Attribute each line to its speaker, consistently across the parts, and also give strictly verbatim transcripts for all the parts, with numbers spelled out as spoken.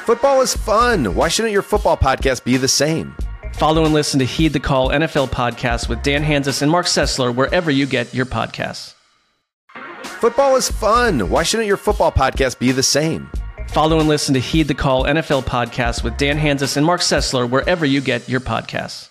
Speaker 1: Football is fun. Why shouldn't your football podcast be the same?
Speaker 2: Follow and listen to Heed the Call N F L podcast with Dan Hanzus and Mark Sessler wherever you get your podcasts.
Speaker 1: Football is fun. Why shouldn't your football podcast be the same?
Speaker 2: Follow and listen to Heed the Call N F L podcast with Dan Hanzus and Mark Sessler wherever you get your podcasts.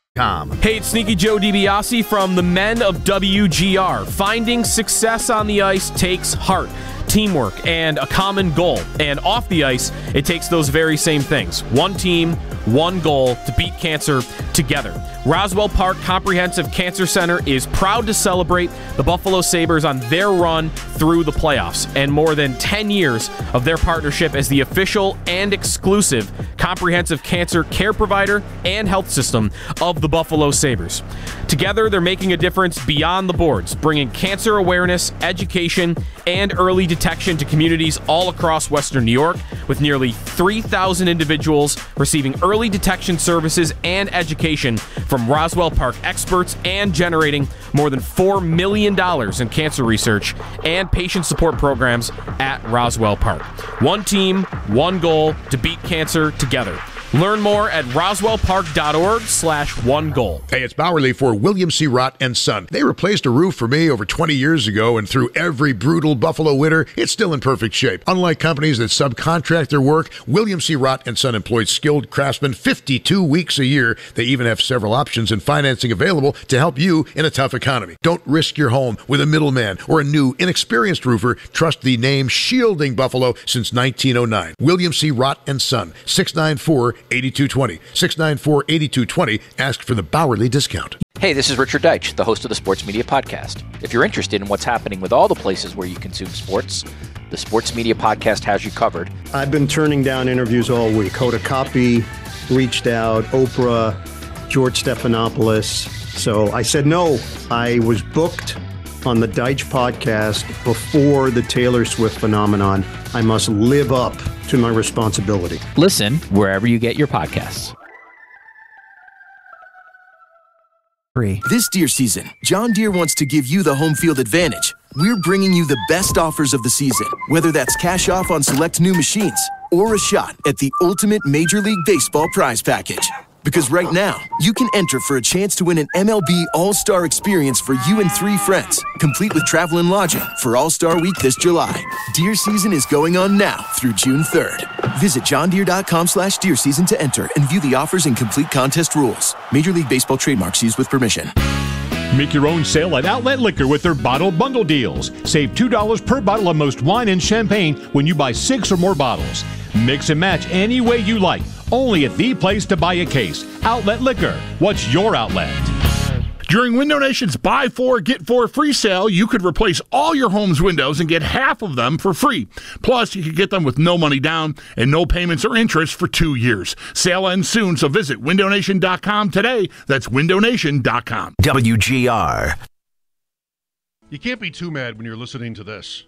Speaker 3: Hey, it's Sneaky Joe DiBiase from the Men of W G R. Finding success on the ice takes heart, teamwork, and a common goal. And off the ice, it takes those very same things. One team, one goal to beat cancer together. Roswell Park Comprehensive Cancer Center is proud to celebrate the Buffalo Sabres on their run through the playoffs and more than ten years of their partnership as the official and exclusive comprehensive cancer care provider and health system of the Buffalo Sabres. Together, they're making a difference beyond the boards, bringing cancer awareness, education, and early detection to communities all across Western New York, with nearly three thousand individuals receiving early detection services and education from Roswell Park experts and generating more than four million dollars in cancer research and patient support programs at Roswell Park. One team, one goal to beat cancer together. Learn more at roswellpark.org slash one goal.
Speaker 4: Hey, it's Bowerly for William C. Rott and Son. They replaced a roof for me over twenty years ago, and through every brutal Buffalo winter, it's still in perfect shape. Unlike companies that subcontract their work, William C. Rott and Son employs skilled craftsmen fifty-two weeks a year. They even have several options and financing available to help you in a tough economy. Don't risk your home with a middleman or a new, inexperienced roofer. Trust the name shielding Buffalo since nineteen oh nine. William C. Rott and Son, six nine four, eight two two zero. six nine four, eight two two zero. Ask for the Bowerly discount.
Speaker 5: Hey, this is Richard Deitch, the host of the Sports Media Podcast. If you're interested in what's happening with all the places where you consume sports, the Sports Media Podcast has you covered.
Speaker 6: I've been turning down interviews all week. Hoda Kotb reached out, Oprah, George Stephanopoulos. So I said no. I was booked on the Deitch podcast before the Taylor Swift phenomenon. I must live up to my responsibility.
Speaker 7: Listen wherever you get your podcasts.
Speaker 8: This deer season, John Deere wants to give you the home field advantage. We're bringing you the best offers of the season, whether that's cash off on select new machines or a shot at the ultimate Major League Baseball prize package. Because right now, you can enter for a chance to win an M L B All-Star experience for you and three friends, complete with travel and lodging for All-Star Week this July. Deer season is going on now through June third. Visit johndeere.com slash deer season to enter and view the offers and complete contest rules. Major League Baseball trademarks used with permission.
Speaker 9: Make your own sale at Outlet Liquor with their bottle bundle deals. Save two dollars per bottle of most wine and champagne when you buy six or more bottles. Mix and match any way you like. Only at the place to buy a case. Outlet Liquor. What's your outlet?
Speaker 10: During Window Nation's Buy Four, Get Four free sale, you could replace all your home's windows and get half of them for free. Plus, you could get them with no money down and no payments or interest for two years. Sale ends soon, so visit window nation dot com today. That's window nation dot com.
Speaker 11: W G R.
Speaker 12: You can't be too mad when you're listening to this.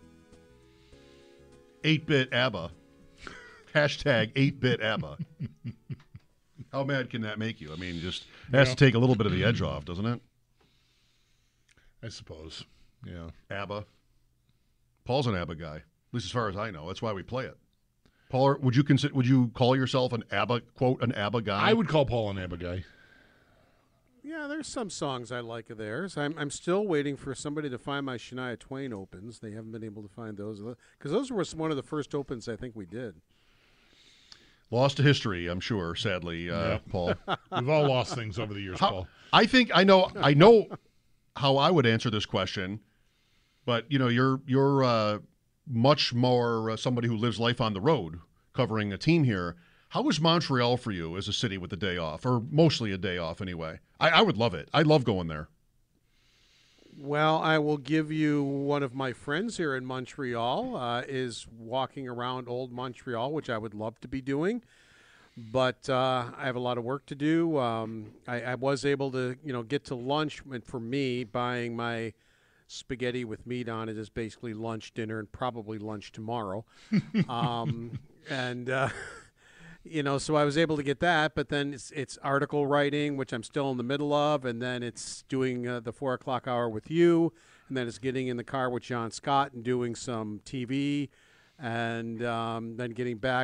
Speaker 12: eight-bit ABBA. Hashtag eight-bit ABBA. How mad can that make you? I mean, just it has yeah. to take a little bit of the edge off, doesn't it?
Speaker 10: I suppose. Yeah.
Speaker 12: ABBA. Paul's an ABBA guy, at least as far as I know. That's why we play it. Paul, would you consider? Would you call yourself an ABBA quote an ABBA guy?
Speaker 10: I would call Paul an ABBA guy.
Speaker 13: Yeah, there's some songs I like of theirs. I'm I'm still waiting for somebody to find my Shania Twain opens. They haven't been able to find those because those were one of the first opens I think we did.
Speaker 12: Lost to history, I'm sure, sadly, uh, yeah. Paul.
Speaker 10: We've all lost things over the years,
Speaker 12: how,
Speaker 10: Paul.
Speaker 12: I think I know I know how I would answer this question, but you know, you're you're uh, much more uh, somebody who lives life on the road, covering a team here. How is Montreal for you as a city with a day off, or mostly a day off anyway? I, I would love it. I love going there.
Speaker 13: Well, I will give you one of my friends here in Montreal uh, is walking around old Montreal, which I would love to be doing. But uh, I have a lot of work to do. Um, I, I was able to, you know, get to lunch. And for me, buying my spaghetti with meat on it is basically lunch, dinner, and probably lunch tomorrow. um, and, uh, you know, so I was able to get that. But then it's, it's article writing, which I'm still in the middle of. And then it's doing uh, the four o'clock hour with you. And then it's getting in the car with John Scott and doing some T V. And um, then getting back